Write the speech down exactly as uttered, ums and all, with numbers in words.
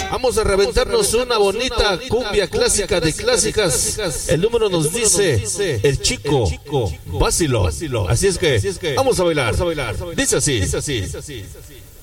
Vamos a reventarnos una bonita cumbia clásica de clásicas. El número nos dice el chico Vacilo. Así es que vamos a bailar. Dice así.